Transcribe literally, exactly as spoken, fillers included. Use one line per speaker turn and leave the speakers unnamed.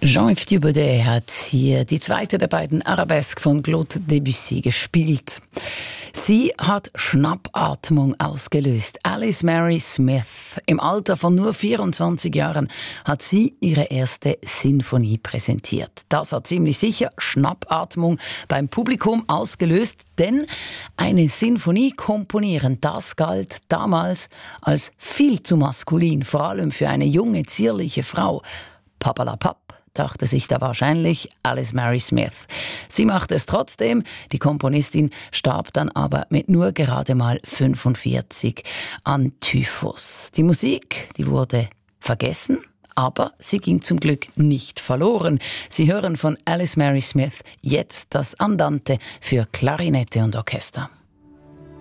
Jean-Yves Thibaudet hat hier die zweite der beiden Arabesques von Claude Debussy gespielt. Sie hat Schnappatmung ausgelöst. Alice Mary Smith. Im Alter von nur vierundzwanzig Jahren hat sie ihre erste Sinfonie präsentiert. Das hat ziemlich sicher Schnappatmung beim Publikum ausgelöst, denn eine Sinfonie komponieren, das galt damals als viel zu maskulin, vor allem für eine junge, zierliche Frau. Papalapap, dachte sich da wahrscheinlich Alice Mary Smith. Sie machte es trotzdem, die Komponistin starb dann aber mit nur gerade mal fünfundvierzig an Typhus. Die Musik, die wurde vergessen, aber sie ging zum Glück nicht verloren. Sie hören von Alice Mary Smith jetzt das Andante für Klarinette und Orchester.